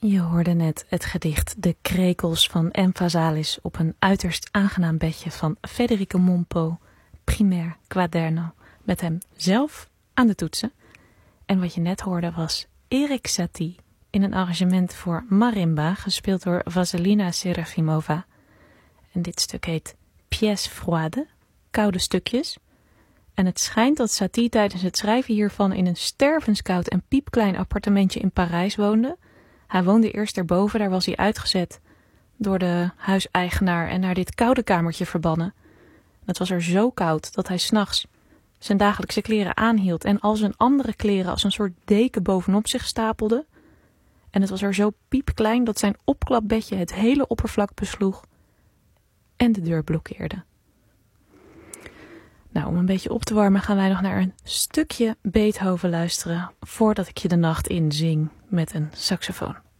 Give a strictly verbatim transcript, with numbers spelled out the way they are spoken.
Je hoorde net het gedicht De Krekels van M. Vazalis op een uiterst aangenaam bedje van Federico Mompo, primair quaderno, met hem zelf aan de toetsen. En wat je net hoorde was Erik Satie in een arrangement voor marimba, gespeeld door Vasilina Serafimova. En dit stuk heet Pièces froides, koude stukjes. En het schijnt dat Satie tijdens het schrijven hiervan in een stervenskoud en piepklein appartementje in Parijs woonde. Hij woonde eerst erboven, daar was hij uitgezet door de huiseigenaar en naar dit koude kamertje verbannen. Het was er zo koud dat hij 's nachts zijn dagelijkse kleren aanhield en al zijn andere kleren als een soort deken bovenop zich stapelde. En het was er zo piepklein dat zijn opklapbedje het hele oppervlak besloeg en de deur blokkeerde. Nou, om een beetje op te warmen gaan wij nog naar een stukje Beethoven luisteren voordat ik je de nacht in zing met een saxofoon.